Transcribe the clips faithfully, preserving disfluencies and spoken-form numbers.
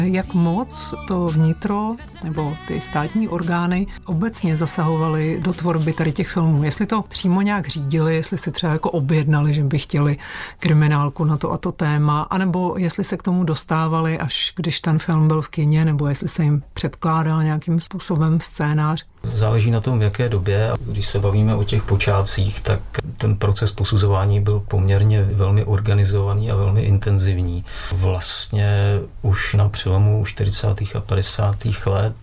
Jak moc to vnitro nebo ty státní orgány obecně zasahovaly do tvorby tady těch filmů? Jestli to přímo nějak řídili, jestli si třeba jako objednali, že by chtěli kriminálku na to a to téma, anebo jestli se k tomu dostávali, až když ten film byl v kině, nebo jestli se jim předkládal nějakým způsobem scénář? Záleží na tom, v jaké době. Když se bavíme o těch počátcích, tak ten proces posuzování byl poměrně velmi organizovaný a velmi intenzivní. Vlastně už na přelomu čtyřicátých a padesátých let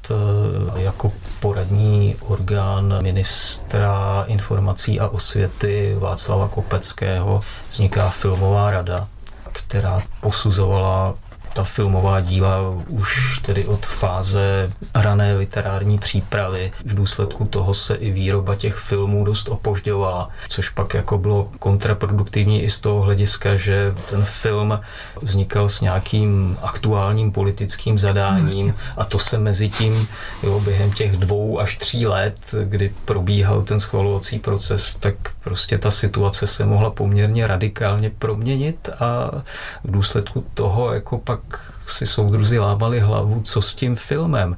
jako poradní orgán ministra informací a osvěty Václava Kopeckého vzniká filmová rada, která posuzovala ta filmová díla už tedy od fáze rané literární přípravy. V důsledku toho se i výroba těch filmů dost opožďovala, což pak jako bylo kontraproduktivní i z toho hlediska, že ten film vznikal s nějakým aktuálním politickým zadáním a to se mezi tím jo, během těch dvou až tří let, kdy probíhal ten schvalovací proces, tak prostě ta situace se mohla poměrně radikálně proměnit a v důsledku toho jako pak si soudruzi lámali hlavu, co s tím filmem.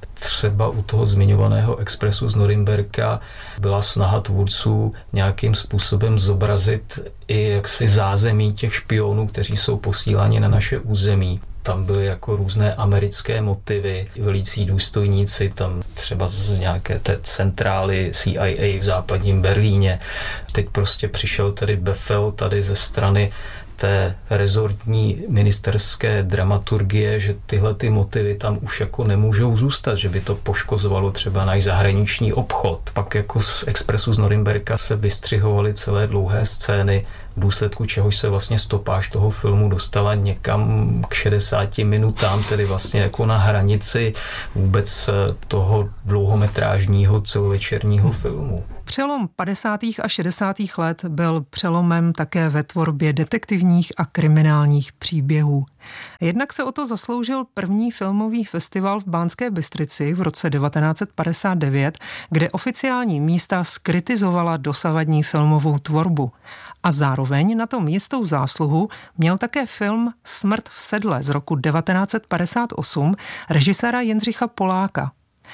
Třeba u toho zmiňovaného Expressu z Norimberka byla snaha tvůrců nějakým způsobem zobrazit i jaksi zázemí těch špionů, kteří jsou posíláni na naše území. Tam byly jako různé americké motivy, velící důstojníci, tam třeba z nějaké té centrály C I A v západním Berlíně. Teď prostě přišel tady befel tady ze strany té rezortní ministerské dramaturgie, že tyhle ty motivy tam už jako nemůžou zůstat, že by to poškozovalo třeba náš zahraniční obchod. Pak jako z Expressu z Norimberka se vystřihovaly celé dlouhé scény, v důsledku čehož se vlastně stopáž toho filmu dostala někam k šedesáti minutám, tedy vlastně jako na hranici vůbec toho dlouhometrážního celovečerního filmu. Přelom padesátých a šedesátých let byl přelomem také ve tvorbě detektivních a kriminálních příběhů. Jednak se o to zasloužil první filmový festival v Banské Bystrici v roce devatenáct set padesát devět, kde oficiální místa zkritizovala dosavadní filmovou tvorbu. A zároveň na tom jistou zásluhu měl také film Smrt v sedle z roku devatenáct set padesát osm režiséra Jindřicha Poláka.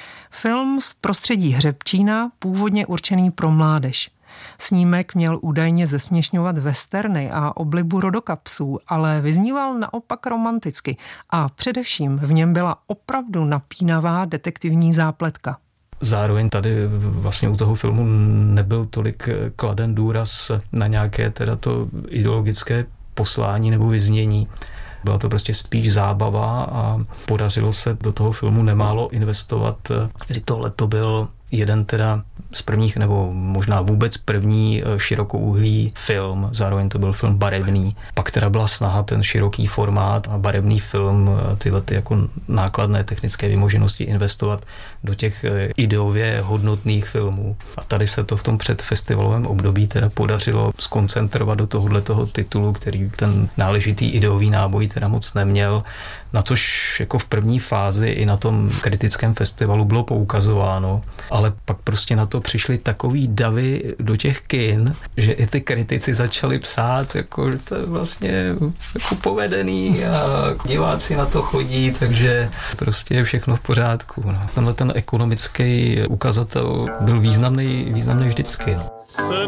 Film z prostředí Hřebčína, původně určený pro mládež. Snímek měl údajně zesměšňovat westerny a oblibu rodokapsů, ale vyzníval naopak romanticky a především v něm byla opravdu napínavá detektivní zápletka. Zároveň tady vlastně u toho filmu nebyl tolik kladen důraz na nějaké teda to ideologické poslání nebo vyznění. Byla to prostě spíš zábava a podařilo se do toho filmu nemálo investovat. Kdy tohle to byl jeden teda z prvních, nebo možná vůbec první širokouhlý film, zároveň to byl film barevný. Pak teda byla snaha ten široký formát a barevný film, tyhle ty jako nákladné technické vymoženosti investovat do těch ideově hodnotných filmů. A tady se to v tom předfestivalovém období teda podařilo skoncentrovat do tohohle toho titulu, který ten náležitý ideový náboj teda moc neměl, na což jako v první fázi i na tom kritickém festivalu bylo poukazováno, ale pak prostě na to přišly takový davy do těch kin, že i ty kritici začali psát, jako, že to je vlastně jako povedený a diváci na to chodí, takže prostě je všechno v pořádku. No. Tenhle ten ekonomický ukazatel byl významný, významný vždycky. No.